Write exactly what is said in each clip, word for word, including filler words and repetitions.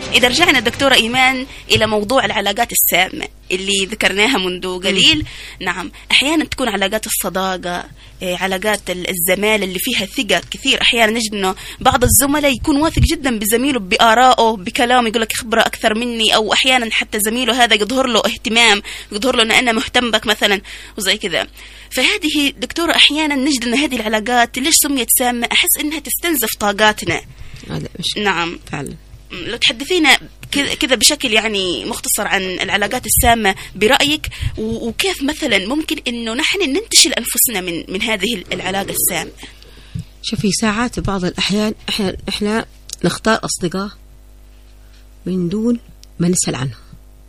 إذا رجعنا دكتورة إيمان إلى موضوع العلاقات السامة اللي ذكرناها منذ قليل، م. نعم أحيانا تكون علاقات الصداقة، علاقات الزمالة اللي فيها ثقة كثير. أحيانا نجد أنه بعض الزملاء يكون واثق جدا بزميله بآرائه بكلامه، يقول لك خبرة أكثر مني، أو أحيانا حتى زميله هذا يظهر له اهتمام، يظهر له أن أنا مهتم بك مثلا وزي كذا. فهذه دكتورة أحيانا نجد أن هذه العلاقات ليش سميت سامة؟ أحس أنها تستنزف طاقاتنا. نعم فعلا. لو تحدثينا كذا بشكل يعني مختصر عن العلاقات السامة برأيك، وكيف مثلا ممكن إنه نحن ننتشل أنفسنا من من هذه العلاقة السامة. شوفي ساعات بعض الأحيان إحنا إحنا نختار أصدقاء من دون ما نسأل عنهم.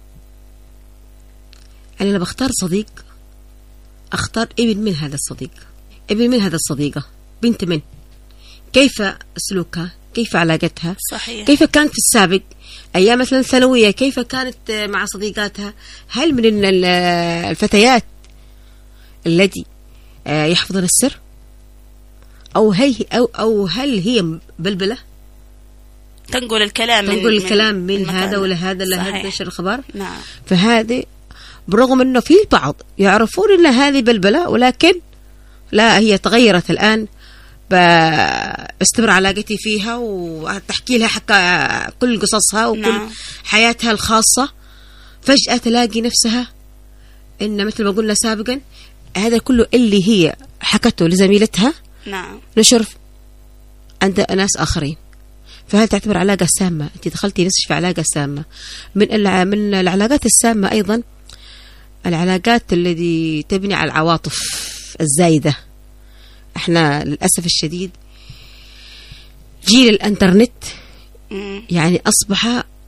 أنا لما بختار صديق أختار ابن من هذا الصديق، ابن من هذا الصديقة، بنت من، كيف سلوكها، كيف علاقتها، صحيح. كيف كانت في السابق أيام مثلا ثانوية، كيف كانت مع صديقاتها، هل من الفتيات التي يحفظن السر، أو هي أو أو هل هي بلبلة تنقل الكلام تنقل من الكلام من, من, من هذا ولا هذا لهذا نشر الخبر. نعم. فهذه برغم أنه في بعض يعرفون أن هذه بلبلة، ولكن لا، هي تغيرت الآن، باستمر علاقتي فيها وتحكي لها حكا كل قصصها وكل نعم. حياتها الخاصة. فجأة تلاقي نفسها إن مثل ما قلنا سابقا هذا كله اللي هي حكته لزميلتها نعم. نشر عند ناس آخرين. فهذا تعتبر علاقة سامة. أنت دخلتي نفسك في علاقة سامة. من من العلاقات السامة أيضا العلاقات التي تبني على العواطف الزايدة. احنا للأسف الشديد جيل الانترنت يعني أصبح